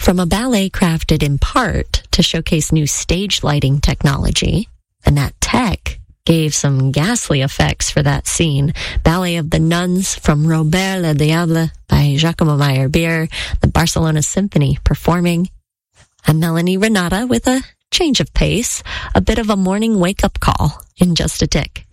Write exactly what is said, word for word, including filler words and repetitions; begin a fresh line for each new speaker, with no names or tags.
From a ballet crafted in part to showcase new stage lighting technology, and that tech gave some ghastly effects for that scene. Ballet of the Nuns from Robert le Diable by Giacomo Meyerbeer, the Barcelona Symphony performing. I'm Melanie Renata with a change of pace, a bit of a morning wake-up call in just a tick.